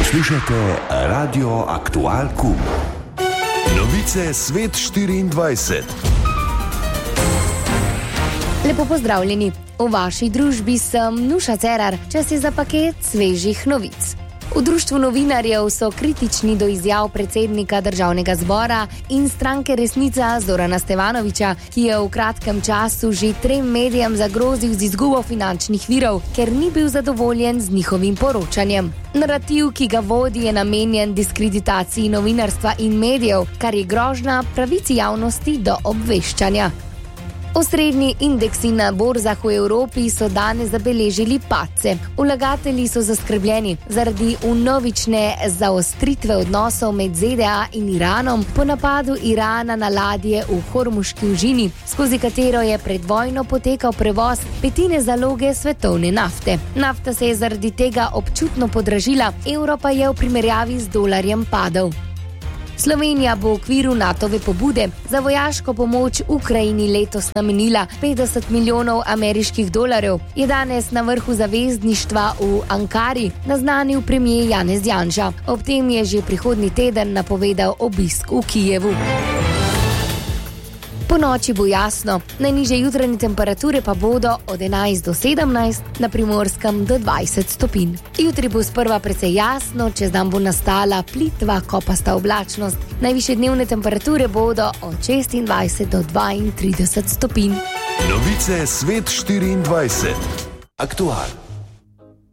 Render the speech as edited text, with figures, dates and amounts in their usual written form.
Poslušajte Radio Aktual Kum. Novice Svet 24. Lepo pozdravljeni. V vaši družbi sem Nuša Cerar. Čas je za paket svežih novic. V Društvu novinarjev so kritični do izjav predsednika Državnega zbora in stranke Resnica Zorana Stevanovića, ki je v kratkem času že 3 medijem zagrozil z izgubo finančnih virov, ker ni bil zadovoljen z njihovim poročanjem. Narativ, ki ga vodi, je namenjen diskreditaciji novinarstva in medijev, kar je grožnja pravici javnosti do obveščanja. Osrednji indeksi na borzah v Evropi so danes zabeležili padce. Vlagatelji so zaskrbljeni zaradi vnovične zaostritve odnosov med ZDA in Iranom po napadu Irana na ladje v Hormuški užini, skozi katero je pred vojno potekal prevoz petine zaloge svetovne nafte. Nafta se je zaradi tega občutno podražila, evro pa je v primerjavi z dolarjem padel. Slovenija bo v okviru NATO-ve pobude za vojaško pomoč Ukrajini letos namenila 50 milijonov ameriških dolarjev, je danes na vrhu zavezništva v Ankari naznanil premier Janez Janša. Ob tem je že prihodnji teden napovedal obisk v Kijevu. Po noči bo jasno, najnižje jutranje temperature pa bodo od 11 do 17, na Primorskem do 20 stopinj. Jutri bo sprva precej jasno, čez dan bo nastala plitva kopasta oblačnost. Najvišje dnevne temperature bodo od 26 do 32 stopinj. Novice Svet 24. Aktual.